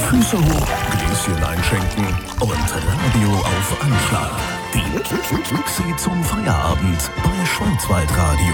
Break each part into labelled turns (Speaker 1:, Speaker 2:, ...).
Speaker 1: Füße hoch, Gläschen einschenken und Radio auf Anschlag. Die Mixi zum Feierabend bei Schwarzwaldradio.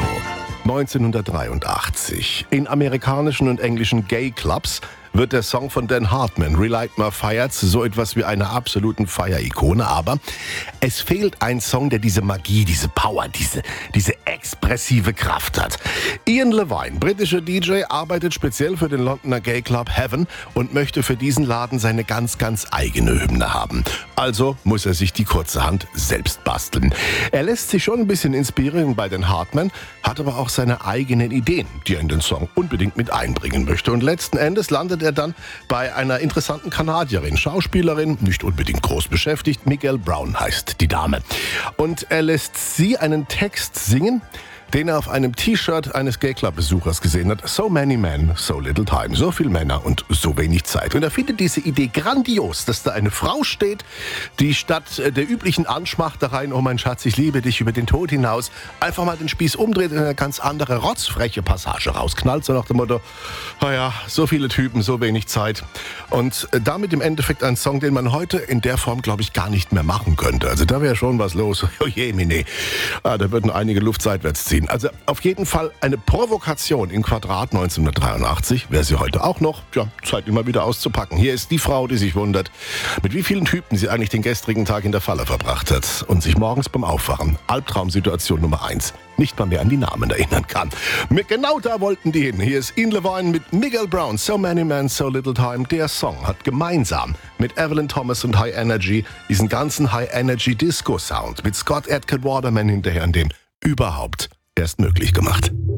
Speaker 2: 1983. In amerikanischen und englischen Gay-Clubs wird der Song von Dan Hartman, Relight My Fire, zu so etwas wie einer absoluten Feierikone. Aber es fehlt ein Song, der diese Magie, diese Power, diese expressive Kraft hat. Ian Levine, britischer DJ, arbeitet speziell für den Londoner Gay Club Heaven und möchte für diesen Laden seine ganz eigene Hymne haben. Also muss er sich die kurzerhand selbst basteln. Er lässt sich schon ein bisschen inspirieren bei Dan Hartman, hat aber auch seine eigenen Ideen, die er in den Song unbedingt mit einbringen möchte. Und letzten Endes landet er dann bei einer interessanten Kanadierin, Schauspielerin, nicht unbedingt groß beschäftigt. Miguel Brown heißt die Dame. Und er lässt sie einen Text singen, den er auf einem T-Shirt eines Gay-Club-Besuchers gesehen hat. So many men, so little time. So viele Männer und so wenig Zeit. Und er findet diese Idee grandios, dass da eine Frau steht, die statt der üblichen Anschmachtereien, oh mein Schatz, ich liebe dich über den Tod hinaus, einfach mal den Spieß umdreht und eine ganz andere rotzfreche Passage rausknallt. So nach dem Motto, naja, so viele Typen, so wenig Zeit. Und damit im Endeffekt ein Song, den man heute in der Form, glaube ich, gar nicht mehr machen könnte. Also da wäre schon was los. Oh je, Mine. Da würden einige Luft seitwärts ziehen. Also auf jeden Fall eine Provokation in Quadrat 1983. Wäre sie heute auch noch. Ja, Zeit, ihn mal wieder auszupacken. Hier ist die Frau, die sich wundert, mit wie vielen Typen sie eigentlich den gestrigen Tag in der Falle verbracht hat und sich morgens beim Aufwachen, Albtraumsituation Nummer 1, nicht mal mehr an die Namen erinnern kann. Genau da wollten die hin. Hier ist Ian Levine mit Miguel Brown, So Many Men, So Little Time. Der Song hat gemeinsam mit Evelyn Thomas und High Energy diesen ganzen High Energy Disco Sound mit Scott Adkin Waterman hinterher, an dem überhaupt erst möglich gemacht.